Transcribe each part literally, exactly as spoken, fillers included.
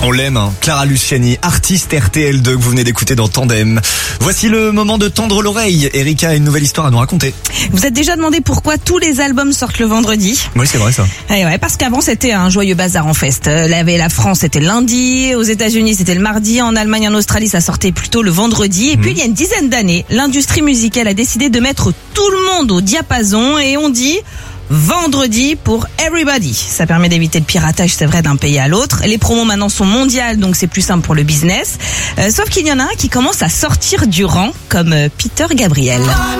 On l'aime, hein. Clara Luciani, artiste R T L deux que vous venez d'écouter dans Tandem. Voici le moment de tendre l'oreille. Erika a une nouvelle histoire à nous raconter. Vous êtes déjà demandé pourquoi tous les albums sortent le vendredi? Oui, c'est vrai ça. Eh ouais, parce qu'avant c'était un joyeux bazar en fest. La, la France c'était le lundi, aux États-Unis c'était le mardi, en Allemagne, en Australie ça sortait plutôt le vendredi. Et mmh. puis il y a une dizaine d'années, l'industrie musicale a décidé de mettre tout le monde au diapason et on dit vendredi pour everybody. Ça permet d'éviter le piratage, c'est vrai, d'un pays à l'autre. Les promos maintenant sont mondiales, donc c'est plus simple pour le business. Euh, sauf qu'il y en a un qui commence à sortir du rang, comme euh, Peter Gabriel.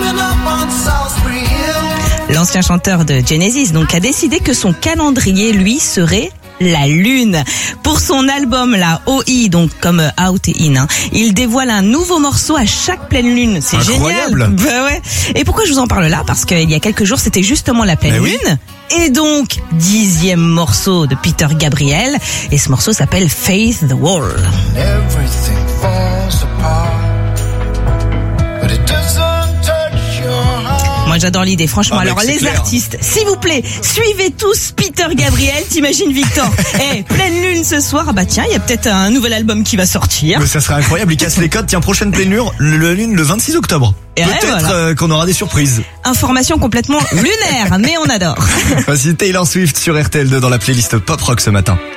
L'ancien chanteur de Genesis, donc, a décidé que son calendrier, lui, serait la lune. Pour son album, la O I, donc comme Out et In, hein, il dévoile un nouveau morceau à chaque pleine lune. C'est incroyable. Génial. Bah ouais. Et pourquoi je vous en parle là? Parce qu'il y a quelques jours, c'était justement la pleine Mais lune. Oui. Et donc, dixième morceau de Peter Gabriel. Et ce morceau s'appelle Faith the Wall. Everything falls apart, but it doesn't touch your heart. Moi j'adore l'idée, franchement. Ah, Alors mec, les clair. artistes, s'il vous plaît, suivez tous Peter Gabriel. T'imagines Victor? Eh, hey, pleine lune ce soir. Ah bah tiens, il y a peut-être un nouvel album qui va sortir. Mais ça serait incroyable, il casse les codes. Tiens, prochaine pleine lune, le lune le vingt-six octobre. Et Peut-être ouais, voilà. euh, qu'on aura des surprises. Information complètement lunaire, mais on adore. Voici Taylor Swift sur R T L deux dans la playlist Pop Rock ce matin.